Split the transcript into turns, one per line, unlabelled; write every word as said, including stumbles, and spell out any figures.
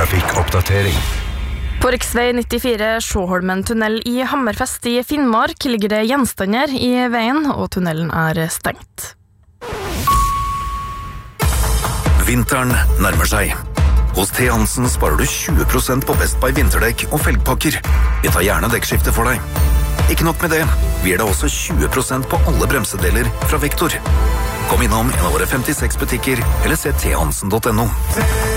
Trafikkoppdatering.
På riksvei nittifire Sjåholmen tunnel i Hammerfest i Finnmark ligger det gjenstander i veien, og tunnelen er stengt.
Vinteren nærmer seg. Hos T. Hansen sparer du tjue prosent på Best Buy vinterdekk og felgpakker. Vi tar gjerne dekkskifte for deg. Ikke nok med det, vi gir deg også tjue prosent på alle bremsedeler fra Vektor. Kom innom en av våre femtiseks butikker, eller se t hansen punktum no.